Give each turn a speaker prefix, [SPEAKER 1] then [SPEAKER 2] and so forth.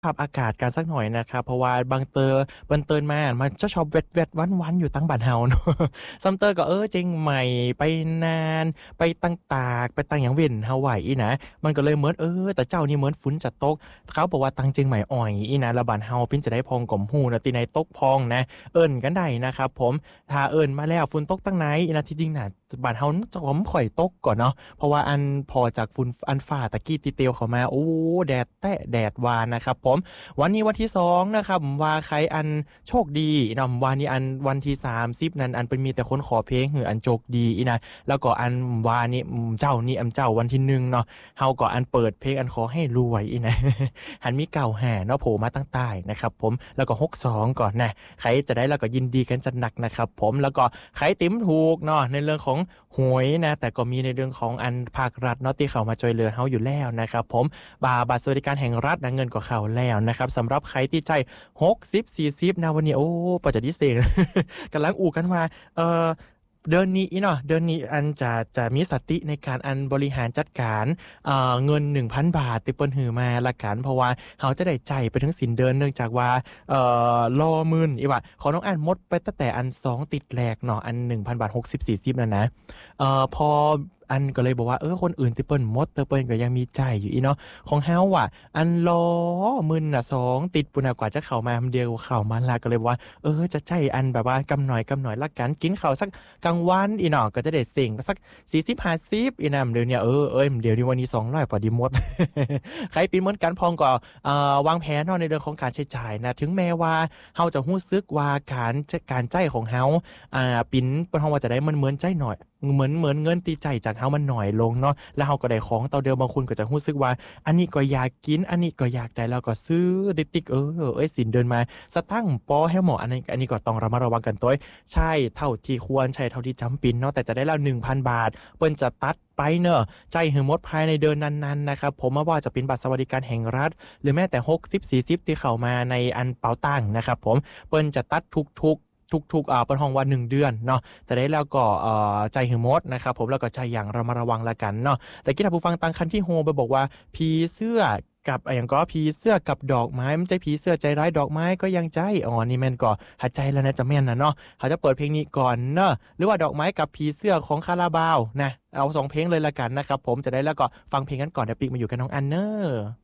[SPEAKER 1] ภาพอากาศกันสักหน่อยนะครับเพราะว่าบางเตินมามันจะชอบเวดเวดวันๆอยู่ตั้งบ้านเฮาเนาะซัมเตอร์ก็เจ๋งใหม่ไปนานไปตั้งตากไปตั้งหยังเว้นเฮาไหวอีนะมันก็เลยเหมือนแต่เจ้านี่เหมือนฝนจะตกเขาบอกว่าตั้งเจียงใหม่อ่อยอีนะแล้วบ้านเฮาพินจะได้พองก่อมฮู้นะติในตกพองนะเอิ้นกันได้นะครับผมถ้าเอิ้นมาแล้วฝนตกตั้งไหนนะที่จริงน่ะบ้านเฮาจะบ่ค่อยตกก่อนเนาะเพราะว่าอันพอจากฝุ่นอันฟ้าตะกี้ติเตียวเข้ามาโอ้แดดแตะแดดวานะครับผม วันนี้วันที่2นะครับว่าใครอันโชคดีนะวันนี้อันวันที่30นั้นอันเป็นมีแต่คนขอเพลงหืออันโชคดีอีนะแล้วก็อันวานี่เจ้านี่เจ้าวันที่1เนาะเฮาก็อันเปิดเพลงอันขอให้รวยอีนะหันมีเก่าแห่เนาะโผล่มาตั้งใต้นะครับผมแล้วก็62ก่อนนะใครจะได้แล้วก็ยินดีกันจัดหนักนะครับผมแล้วก็ใครติ๋มถูกเนาะในเรื่องของหวยนะแต่ก็มีในเรื่องของอันภาครัฐเนาะที่เข้ามาช่วยเหลือเฮาอยู่แล้วนะครับผมบัตรสวัสดิการแห่งรัฐนะเงินก็เข้าแล้วนะครับสำหรับใครที่ใจ60 40นะวันนี้โอ้ปัจจัยพิเศษ กำลังอู่กันว่าเออเดือนนี้เนาะเดือนนี้อันจะมีสติในการอันบริหารจัดการเงิน 1,000 บาทติเปิ้นหือมาละกันเพราะว่าเฮาจะได้ใจไปถึงสิ้นเดือนเนื่องจากว่ารอมื้นอีว่าขอน้องอันหมดไปตั้งแต่อัน2ติดแรกเนาะอัน 1,000 บาท60 40นั่นนะพออันก็เลยบอกว่าคนอื่นที่เปิ้นหมดแต่เปิ้นก็ยังมีใจอยู่อีเนาะของเฮาอ่ะอันรอมึนน่ะ2ติดปุ่นน่ะกว่าจะเข้ามาเดียวเข้ามาละก็เลยว่าจะใจอันแบบว่ากำหน่อยละกันกินข้าวสักกลางวันอีเนาะก็จะได้เสิ่งสัก40 50อีนำเดี๋ยวเนี่ยเดี๋ยวนี้วันนี้200พอดีหมด ใครเป็นเหมือนกันพองก็วางแผนเนาะในเรื่องของการใช้จ่ายนะถึงแม้ว่าเฮาจะรู้สึกว่าการใจของเฮาปิ่นเปิ้นเฮาว่าจะได้มันเหมือนใจหน่อยเหมือนเงินตีใจจากเฮามันหน่อยลงเนาะแล้วเฮาก็ได้ของเต่าเดิมบางคนก็จะรู้สึกว่าอันนี้ก็อยากกินอันนี้ก็อยากได้แล้วก็ซื้อติ๊กสินเดินมาสตั้งค์ปอให้หมออันนี้ก็ต้องระมัดระวังกันตัวใช่เท่าที่ควรใช่เท่าที่จำเป็นเนาะแต่จะได้แล้ว 1,000 บาทเปิ้นจะตัดไปเนอะใจหือหมดภายในเดือนนั้นๆนะครับผมว่าจะเป็นบัตรสวัสดิการแห่งรัฐหรือแม้แต่60 40ที่เข้ามาในอันเป๋าตังค์นะครับผมเปิ้นจะตัดทุกเปิ้นห้องว่า1เดือนเนาะจะได้แล้วก็ใจหือหมดนะครับผมแล้วก็ใจอย่างระมัดระวังละกันเนาะแต่คิดถ้าผู้ฟังตังคันที่โฮไปบอกว่าผีเสื้อกับอย่างก็ผีเสื้อกับดอกไม้มันใจผีเสื้อใจร้ายดอกไม้ก็ยังใจนี่แม่นก็หัดใจแล้วนะจะแม่นนะเนาะเขาจะเปิดเพลงนี้ก่อนเนาะหรือว่าดอกไม้กับผีเสื้อของคาราบาวนะเอา2เพลงเลยละกันนะครับผมจะได้แล้วก็ฟังเพลงกันก่อนเดี๋ยวปิกมาอยู่กับน้องอันเนอร์